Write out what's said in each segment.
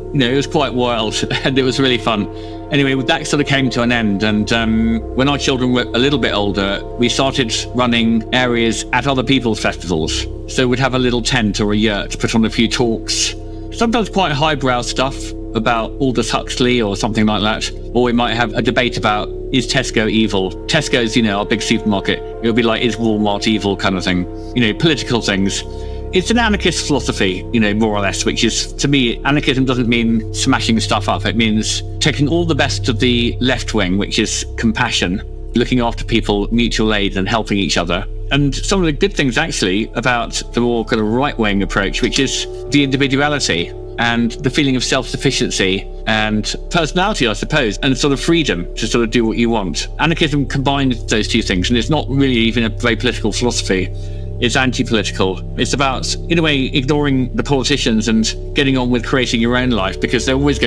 it was quite wild and it was really fun. Anyway, that sort of came to an end. And when our children were a little bit older, we started running areas at other people's festivals. So we'd have a little tent or a yurt, put on a few talks, sometimes quite highbrow stuff about Aldous Huxley or something like that. Or we might have a debate about, is Tesco evil? Tesco's, our big supermarket. It'll be like, is Walmart evil kind of thing. Political things. It's an anarchist philosophy, more or less, which is, to me, anarchism doesn't mean smashing stuff up. It means taking all the best of the left wing, which is compassion, looking after people, mutual aid and helping each other. And some of the good things, actually, about the more kind of right-wing approach, which is the individuality and the feeling of self-sufficiency and personality, I suppose, and sort of freedom to sort of do what you want. Anarchism combines those two things, and it's not really even a very political philosophy. It's anti-political. It's about, in a way, ignoring the politicians and getting on with creating your own life, because they're always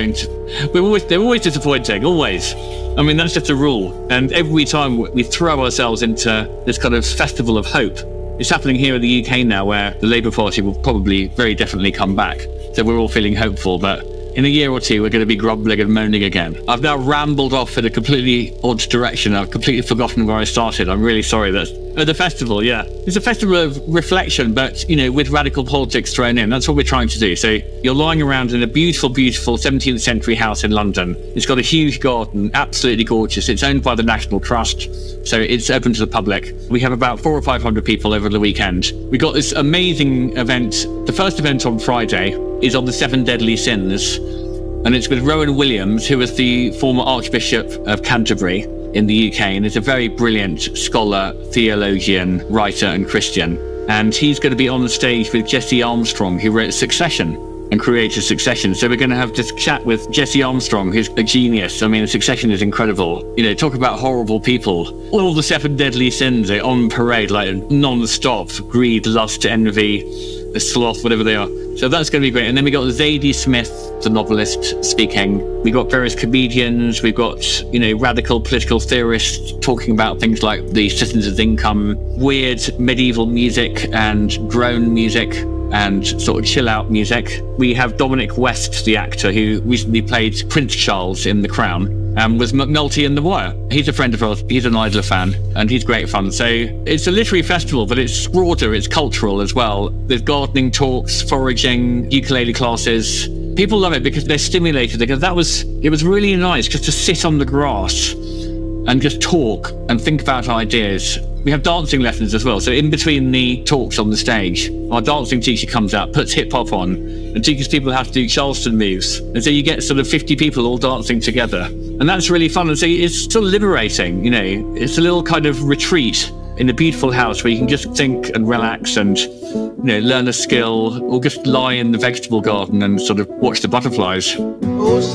disappointing, always. I mean, that's just a rule. And every time we throw ourselves into this kind of festival of hope, it's happening here in the UK now, where the Labour Party will probably very definitely come back. So we're all feeling hopeful, but in a year or two, we're going to be grumbling and moaning again. I've now rambled off in a completely odd direction. I've completely forgotten where I started. I'm really sorry. The festival, yeah. It's a festival of reflection, but, with radical politics thrown in. That's what we're trying to do. So you're lying around in a beautiful, beautiful 17th century house in London. It's got a huge garden, absolutely gorgeous. It's owned by the National Trust, so it's open to the public. We have about 400 or 500 people over the weekend. We got this amazing event. The first event on Friday is on the 7 deadly sins. And it's with Rowan Williams, who was the former Archbishop of Canterbury in the UK, and is a very brilliant scholar, theologian, writer and Christian. And he's going to be on the stage with Jesse Armstrong, who wrote Succession and created Succession. So we're going to have this chat with Jesse Armstrong, who's a genius. I mean, Succession is incredible. Talk about horrible people. All the 7 deadly sins are on parade, like non-stop. Greed, lust, envy, sloth, whatever they are. So that's going to be great. And then we got Zadie Smith, the novelist, speaking. We got various comedians. We've got, radical political theorists talking about things like the citizens' income, weird medieval music and drone music and sort of chill out music. We have Dominic West, the actor who recently played Prince Charles in The Crown, and was McNulty in The Wire. He's a friend of ours. He's an Idler fan, and he's great fun. So it's a literary festival, but it's broader, it's cultural as well. There's gardening talks, foraging, ukulele classes. People love it because they're stimulated, because it was really nice just to sit on the grass and just talk and think about ideas. We have dancing lessons as well. So in between the talks on the stage, our dancing teacher comes out, puts hip hop on, and teaches people how to do Charleston moves. And so you get sort of 50 people all dancing together. And that's really fun. And so it's sort of liberating, It's a little kind of retreat in a beautiful house where you can just think and relax and, learn a skill, or just lie in the vegetable garden and sort of watch the butterflies.